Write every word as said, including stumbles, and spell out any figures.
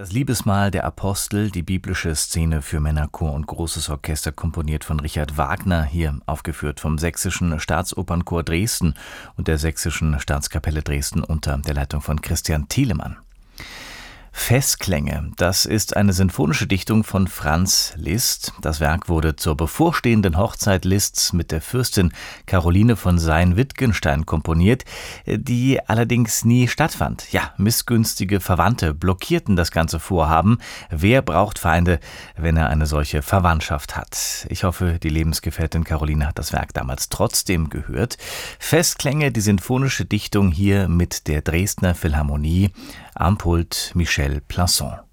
Das Liebesmahl der Apostel, die biblische Szene für Männerchor und großes Orchester, komponiert von Richard Wagner, hier aufgeführt vom Sächsischen Staatsopernchor Dresden und der Sächsischen Staatskapelle Dresden unter der Leitung von Christian Thielemann. Festklänge, das ist eine sinfonische Dichtung von Franz Liszt. Das Werk wurde zur bevorstehenden Hochzeit Liszts mit der Fürstin Caroline von Sayn-Wittgenstein komponiert, die allerdings nie stattfand. Ja, missgünstige Verwandte blockierten das ganze Vorhaben. Wer braucht Feinde, wenn er eine solche Verwandtschaft hat? Ich hoffe, die Lebensgefährtin Caroline hat das Werk damals trotzdem gehört. Festklänge, die sinfonische Dichtung hier mit der Dresdner Philharmonie, am Pult Michel Plasson.